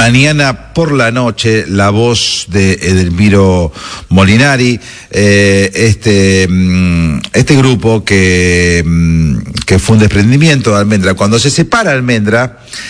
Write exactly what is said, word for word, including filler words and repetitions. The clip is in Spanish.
mañana por la noche la voz de Edelmiro Molinari, eh, este, este grupo que, que fue un desprendimiento de Almendra. Cuando se separa Almendra,